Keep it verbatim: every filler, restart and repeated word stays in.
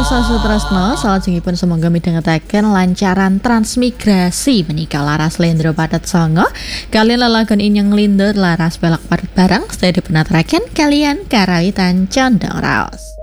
Pirsa Sutresno salajengipun semoga midhangetaken lancaran transmigrasi menika laras Lendro Padet Songo kalian lelagon inyeng linder laras belak padet barang sedaya dipunaturaken kalian karawitan condong raos.